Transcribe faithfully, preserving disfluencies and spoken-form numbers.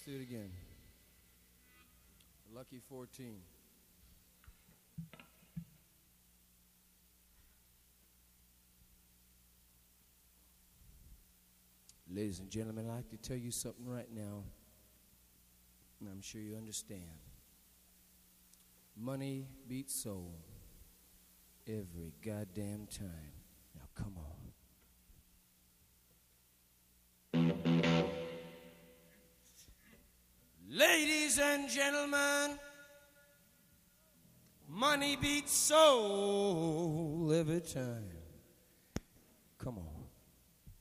do it again. Lucky fourteen. Ladies and gentlemen, I'd like to tell you something right now, and I'm sure you understand. Money beats soul every goddamn time. Now come on. Ladies and gentlemen, money beats soul every time. Come on.